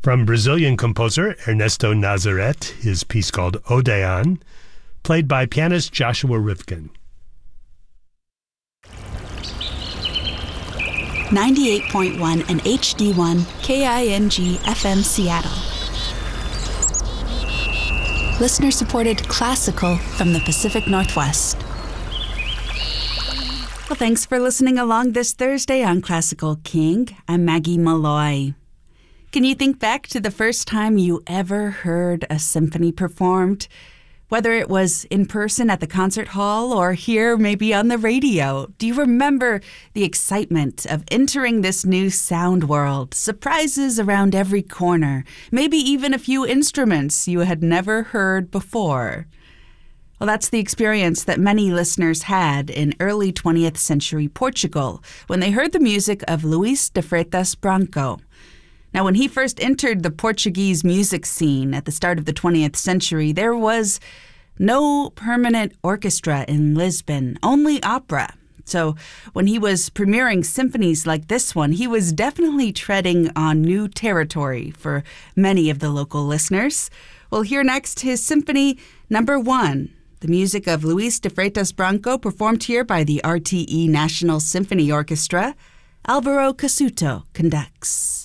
From Brazilian composer Ernesto Nazareth, his piece called Odeon, played by pianist Joshua Rivkin. 98.1 and HD1 KING FM Seattle. Listener-supported classical from the Pacific Northwest. Well, thanks for listening along this Thursday on Classical King. I'm Maggie Malloy. Can you think back to the first time you ever heard a symphony performed? Whether it was in person at the concert hall or here maybe on the radio, do you remember the excitement of entering this new sound world? Surprises around every corner, maybe even a few instruments you had never heard before. Well, that's the experience that many listeners had in early 20th century Portugal when they heard the music of Luís de Freitas Branco. Now, when he first entered the Portuguese music scene at the start of the 20th century, there was no permanent orchestra in Lisbon, only opera. So when he was premiering symphonies like this one, he was definitely treading on new territory for many of the local listeners. We'll hear next his Symphony Number 1, the music of Luís de Freitas Branco, performed here by the RTE National Symphony Orchestra. Álvaro Cassuto conducts.